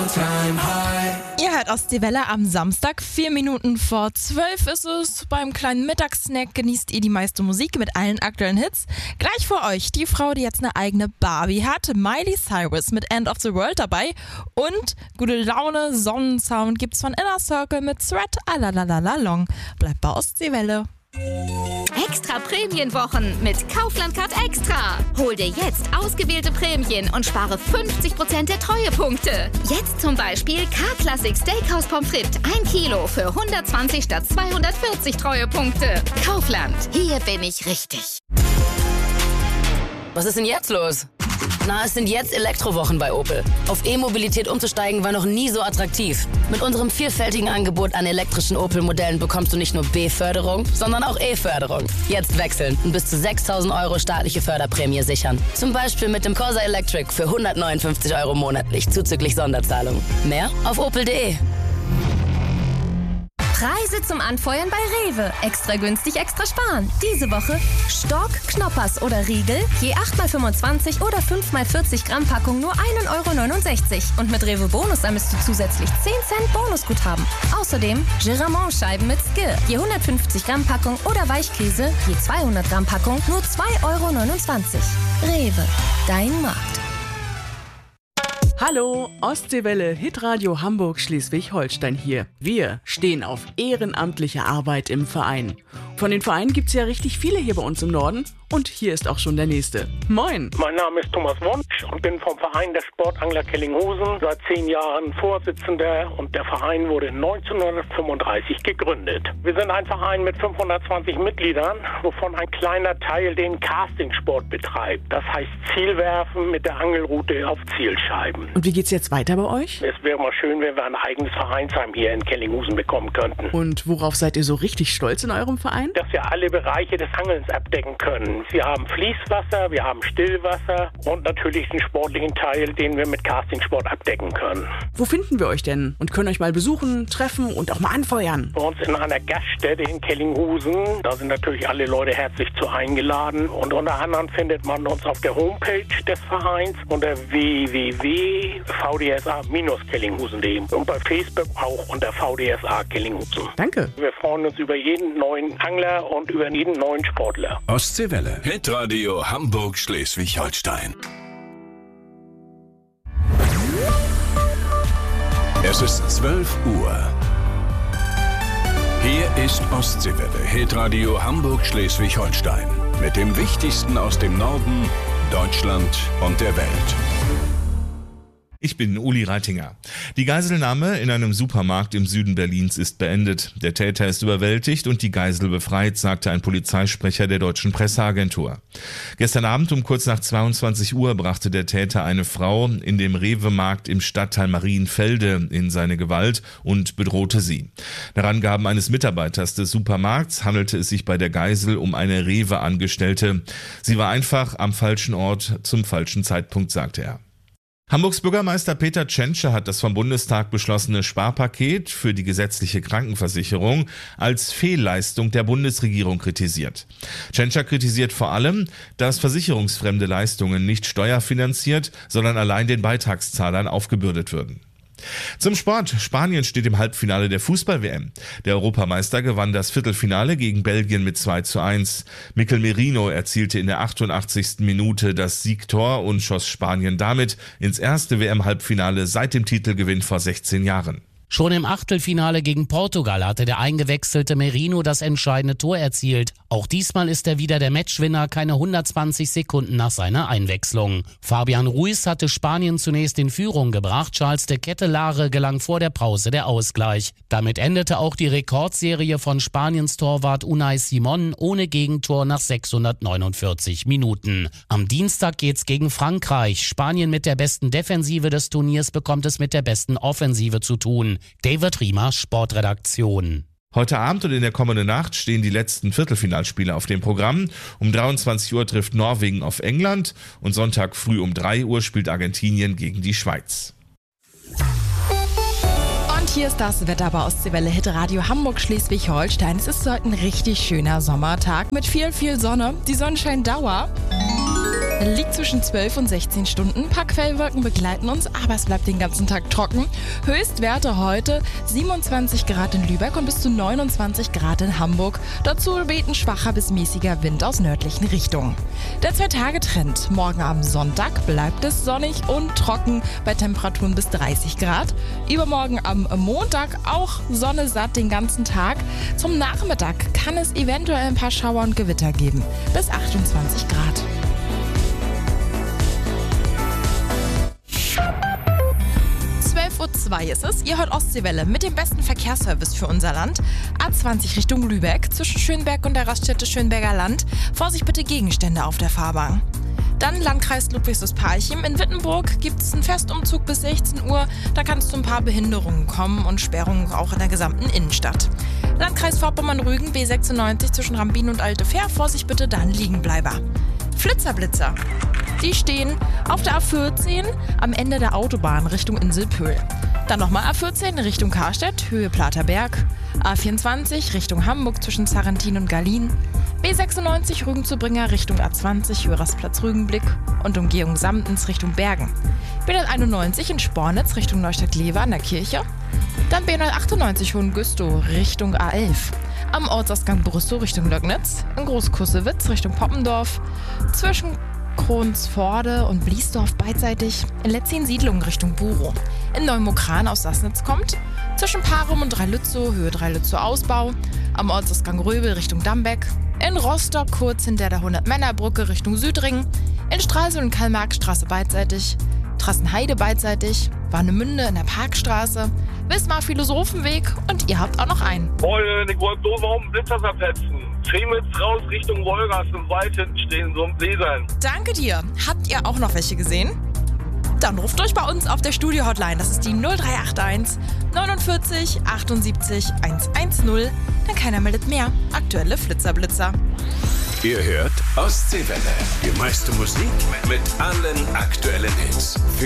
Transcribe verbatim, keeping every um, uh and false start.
all-time high. Ihr hört Ostseewelle am Samstag, vier Minuten vor zwölf ist es. Beim kleinen Mittagssnack genießt ihr die meiste Musik mit allen aktuellen Hits. Gleich vor euch die Frau, die jetzt eine eigene Barbie hat, Miley Cyrus mit End of the World dabei. Und gute Laune, Sonnensound gibt's von Inner Circle mit Thread Alalalalong. Bleibt bei Ostseewelle. Extra Prämienwochen mit Kaufland Card Extra. Hol dir jetzt ausgewählte Prämien und spare fünfzig Prozent der Treuepunkte. Jetzt zum Beispiel K-Classic Steakhouse Pommes frites, ein Kilo für hundertzwanzig statt zweihundertvierzig Treuepunkte. Kaufland, hier bin ich richtig. Was ist denn jetzt los? Na, es sind jetzt Elektrowochen bei Opel. Auf E-Mobilität umzusteigen war noch nie so attraktiv. Mit unserem vielfältigen Angebot an elektrischen Opel-Modellen bekommst du nicht nur B-Förderung, sondern auch E-Förderung. Jetzt wechseln und bis zu sechstausend Euro staatliche Förderprämie sichern. Zum Beispiel mit dem Corsa Electric für hundertneunundfünfzig Euro monatlich zuzüglich Sonderzahlung. Mehr auf opel punkt de. Preise zum Anfeuern bei Rewe. Extra günstig, extra sparen. Diese Woche Stork, Knoppers oder Riegel, je acht mal fünfundzwanzig oder fünf mal vierzig Gramm Packung nur ein Euro neunundsechzig. Und mit Rewe Bonus sammelst du zusätzlich zehn Cent Bonusguthaben. Außerdem Giramont-Scheiben mit Skill, je hundertfünfzig Gramm Packung oder Weichkäse, je zweihundert Gramm Packung nur zwei Euro neunundzwanzig. Rewe, dein Markt. Hallo, Ostseewelle, Hitradio Hamburg Schleswig-Holstein hier. Wir stehen auf ehrenamtliche Arbeit im Verein. Von den Vereinen gibt's ja richtig viele hier bei uns im Norden. Und hier ist auch schon der nächste. Moin! Mein Name ist Thomas Wunsch und bin vom Verein der Sportangler Kellinghusen seit zehn Jahren Vorsitzender und der Verein wurde neunzehnhundertfünfunddreißig gegründet. Wir sind ein Verein mit fünfhundertzwanzig Mitgliedern, wovon ein kleiner Teil den Castingsport betreibt. Das heißt Zielwerfen mit der Angelrute auf Zielscheiben. Und wie geht's jetzt weiter bei euch? Es wäre mal schön, wenn wir ein eigenes Vereinsheim hier in Kellinghusen bekommen könnten. Und worauf seid ihr so richtig stolz in eurem Verein? Dass wir alle Bereiche des Angelns abdecken können. Wir haben Fließwasser, wir haben Stillwasser und natürlich den sportlichen Teil, den wir mit Castingsport abdecken können. Wo finden wir euch denn und können euch mal besuchen, treffen und auch mal anfeuern? Bei uns in einer Gaststätte in Kellinghusen. Da sind natürlich alle Leute herzlich zu eingeladen. Und unter anderem findet man uns auf der Homepage des Vereins unter w w w punkt v d s a bindestrich kellinghusen punkt de und bei Facebook auch unter V D S A Kellinghusen. Danke. Wir freuen uns über jeden neuen Angler und über jeden neuen Sportler. Ostseewelle. Hitradio Hamburg Schleswig-Holstein. Es ist zwölf Uhr. Hier ist Ostseewelle. Hitradio Hamburg Schleswig-Holstein. Mit dem Wichtigsten aus dem Norden, Deutschland und der Welt. Ich bin Uli Reitinger. Die Geiselnahme in einem Supermarkt im Süden Berlins ist beendet. Der Täter ist überwältigt und die Geisel befreit, sagte ein Polizeisprecher der deutschen Presseagentur. Gestern Abend um kurz nach zweiundzwanzig Uhr brachte der Täter eine Frau in dem Rewe-Markt im Stadtteil Marienfelde in seine Gewalt und bedrohte sie. Nach Angaben eines Mitarbeiters des Supermarkts handelte es sich bei der Geisel um eine Rewe-Angestellte. Sie war einfach am falschen Ort zum falschen Zeitpunkt, sagte er. Hamburgs Bürgermeister Peter Tschentscher hat das vom Bundestag beschlossene Sparpaket für die gesetzliche Krankenversicherung als Fehlleistung der Bundesregierung kritisiert. Tschentscher kritisiert vor allem, dass versicherungsfremde Leistungen nicht steuerfinanziert, sondern allein den Beitragszahlern aufgebürdet würden. Zum Sport. Spanien steht im Halbfinale der Fußball-W M. Der Europameister gewann das Viertelfinale gegen Belgien mit zwei zu eins. Mikel Merino erzielte in der achtundachtzigsten Minute das Siegtor und schoss Spanien damit ins erste W M-Halbfinale seit dem Titelgewinn vor sechzehn Jahren. Schon im Achtelfinale gegen Portugal hatte der eingewechselte Merino das entscheidende Tor erzielt. Auch diesmal ist er wieder der Matchwinner, keine hundertzwanzig Sekunden nach seiner Einwechslung. Fabian Ruiz hatte Spanien zunächst in Führung gebracht, Charles de Kettelare gelang vor der Pause der Ausgleich. Damit endete auch die Rekordserie von Spaniens Torwart Unai Simon ohne Gegentor nach sechshundertneunundvierzig Minuten. Am Dienstag geht's gegen Frankreich. Spanien mit der besten Defensive des Turniers bekommt es mit der besten Offensive zu tun. David Riemer, Sportredaktion. Heute Abend und in der kommenden Nacht stehen die letzten Viertelfinalspiele auf dem Programm. Um dreiundzwanzig Uhr trifft Norwegen auf England und Sonntag früh um drei Uhr spielt Argentinien gegen die Schweiz. Und hier ist das Wetter bei Ostseewelle Hitradio Hamburg Schleswig-Holstein. Es ist heute ein richtig schöner Sommertag mit viel, viel Sonne. Die Sonnenscheindauer Liegt zwischen zwölf und sechzehn Stunden. Ein paar Quellwolken begleiten uns, aber es bleibt den ganzen Tag trocken. Höchstwerte heute siebenundzwanzig Grad in Lübeck und bis zu neunundzwanzig Grad in Hamburg. Dazu weht ein schwacher bis mäßiger Wind aus nördlichen Richtungen. Der Zwei-Tage-Trend. Morgen am Sonntag bleibt es sonnig und trocken bei Temperaturen bis dreißig Grad. Übermorgen am Montag auch Sonne satt den ganzen Tag. Zum Nachmittag kann es eventuell ein paar Schauer und Gewitter geben. Bis achtundzwanzig Grad. zwölf Uhr zwei ist es. Ihr hört Ostseewelle mit dem besten Verkehrsservice für unser Land. A zwanzig Richtung Lübeck zwischen Schönberg und der Raststätte Schönberger Land. Vorsicht bitte Gegenstände auf der Fahrbahn. Dann Landkreis Ludwigshaus-Parchim. In Wittenburg gibt es einen Festumzug bis sechzehn Uhr. Da kann es zu ein paar Behinderungen kommen und Sperrungen auch in der gesamten Innenstadt. Landkreis Vorpommern-Rügen B sechsundneunzig zwischen Rambin und Alte Fähr. Vorsicht bitte, dann Liegenbleiber. Flitzerblitzer. Die stehen auf der A vierzehn am Ende der Autobahn Richtung Inselpöhl. Dann nochmal A vierzehn Richtung Karstedt, Höhe Platerberg. A vierundzwanzig Richtung Hamburg zwischen Sarrentin und Gallien. B sechsundneunzig Rügen zu Bringer Richtung A zwanzig, Hörersplatz Rügenblick und Umgehung Samtens Richtung Bergen. B hunderteinundneunzig in Spornitz Richtung Neustadt-Glewe an der Kirche. Dann B hundertachtundneunzig Hohengüstow Richtung A elf. Am Ortsausgang Brüssow Richtung Lögnitz. In Großkussewitz Richtung Poppendorf. Zwischen Kronsforde und Bliesdorf beidseitig. In Letzin-Siedlungen Richtung Burow. In Neumokran aus Sassnitz kommt. Zwischen Parum und Dreilützow, Höhe Dreilützow Ausbau. Am Ortsausgang Röbel Richtung Dambeck. In Rostock kurz hinter der hundert-Männer-Brücke Richtung Südring. In Stralsund und Karl-Marx-Straße beidseitig. Trassenheide beidseitig. Warnemünde in der Parkstraße. Wismar Philosophenweg und ihr habt auch noch einen. Moin, ich wollte bloß auf den Blitzer verpetzen. Schemitz raus Richtung Wolgast im Wald hinten stehen, so ein Bläsern. Danke dir. Habt ihr auch noch welche gesehen? Dann ruft euch bei uns auf der Studio-Hotline. Das ist die null drei acht eins neunundvierzig achtundsiebzig hundertzehn. Denn keiner meldet mehr. Aktuelle Flitzerblitzer. Ihr hört Ostseewelle. Die meiste Musik mit allen aktuellen Hits. Für